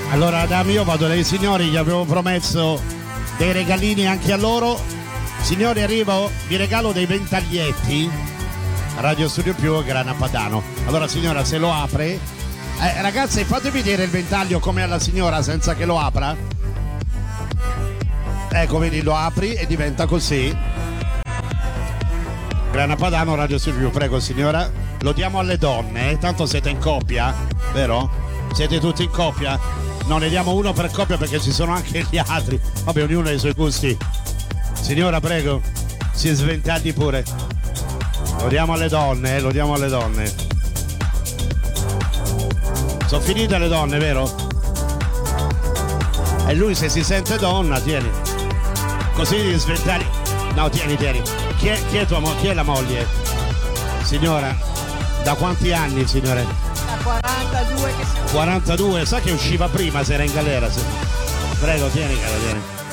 Allora, dame, io vado dai signori, gli avevo promesso dei regalini anche a loro. Signori, arrivo, vi regalo dei ventaglietti. Radio Studio Più, Grana Padano. Allora, signora, se lo apre. Ragazzi, fatemi vedere il ventaglio come alla signora senza che lo apra. Ecco, vedi, lo apri e diventa così. Grana Padano, Radio Studio Più, prego signora. Lo diamo alle donne, tanto siete in coppia, vero? Siete tutti in coppia? No, ne diamo uno per coppia perché ci sono anche gli altri. Vabbè, ognuno ha i suoi gusti. Signora, prego, si sventagli pure. Lo diamo alle donne, lo diamo alle donne. Sono finite le donne, vero? E lui se si sente donna, tieni. Così ti sventagli. No, tieni. Chi è tua moglie? Chi è la moglie? Signora, da quanti anni, signore? Da 42 che siamo. 42, sa che usciva prima se era in galera? Prego, tieni, cara, tieni.